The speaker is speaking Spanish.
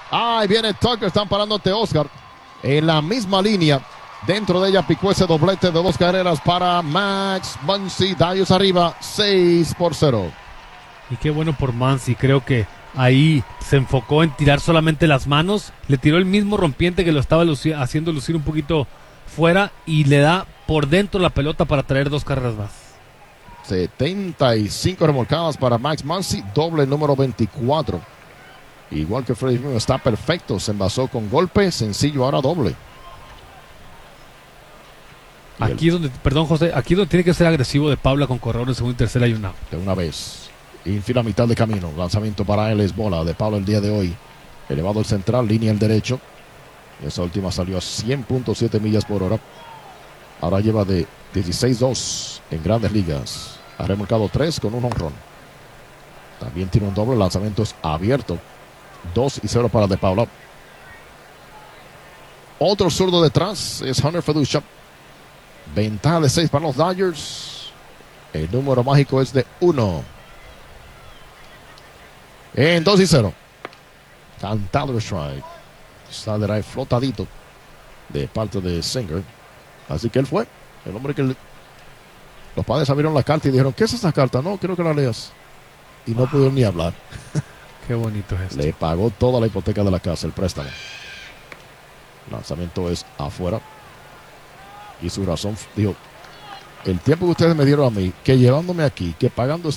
Ahí viene Tucker, están parándote Oscar. En la misma línea. Dentro de ella picó ese doblete de 2 carreras para Max Muncy. Dodgers arriba 6-0. Y qué bueno por Muncy. Creo que ahí se enfocó en tirar solamente las manos. Le tiró el mismo rompiente que lo estaba haciendo lucir un poquito fuera. Y le da por dentro la pelota para traer 2 carreras más. 75 remolcadas para Max Muncy. Doble número 24. Igual que Freddie Freeman, está perfecto. Se envasó con golpe. Sencillo, ahora doble. Aquí es donde, perdón José, aquí es donde tiene que ser agresivo de Paula con corredor en segunda y tercera y una. De una vez. Infield a mitad de camino. Lanzamiento para él es bola de Paula el día de hoy. Elevado el central, línea el derecho. Esa última salió a 100.7 millas por hora. Ahora lleva de 16-2 en Grandes Ligas. Ha remolcado 3 con un honrón. También tiene un doble. El lanzamiento es abierto. 2-0 para de Paula. Otro zurdo detrás es Hunter Feducha. Ventaja de 6 para los Dodgers. El número mágico es de 1. En 2-0. Cantado el strike. Saldrá ahí flotadito de parte de Singer. Así que él fue el hombre que los padres abrieron la carta y dijeron: ¿qué es esa carta? No, quiero que la leas. Y no pudieron ni hablar. Qué bonito es esto. Le pagó toda la hipoteca de la casa, el préstamo. El lanzamiento es afuera. Y su razón dijo: el tiempo que ustedes me dieron a mí, que llevándome aquí, que pagando